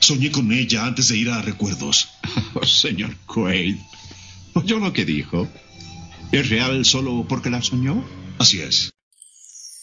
Soñé con ella antes de ir a Recuerdos. Oh, señor Quaid, ¿oyó lo que dijo? ¿Es real solo porque la soñó? Así es.